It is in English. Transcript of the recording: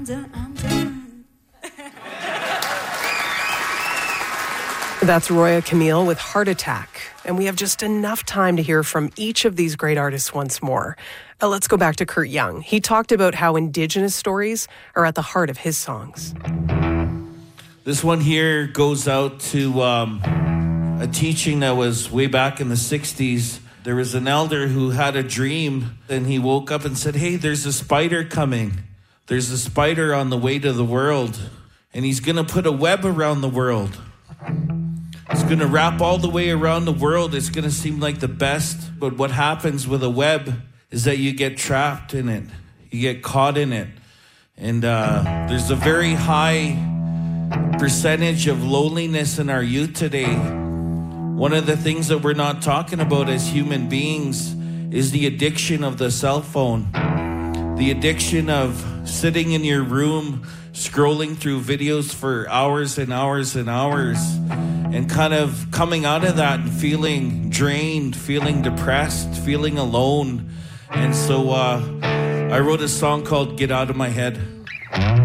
That's Roya Camille with Heart Attack. And we have just enough time to hear from each of these great artists once more. Let's go back to Kurt Young. He talked about how Indigenous stories are at the heart of his songs. This one here goes out to a teaching that was way back in the 60s. There was an elder who had a dream, and he woke up and said, "Hey, there's a spider coming. There's a spider on the way to the world, and he's going to put a web around the world. It's going to wrap all the way around the world. It's going to seem like the best. But what happens with a web is that you get trapped in it. You get caught in it. And there's a very high percentage of loneliness in our youth today. One of the things that we're not talking about as human beings is the addiction of the cell phone. The addiction of sitting in your room, scrolling through videos for hours and hours and hours, and kind of coming out of that and feeling drained, feeling depressed, feeling alone. And so I wrote a song called Get Out of My Head.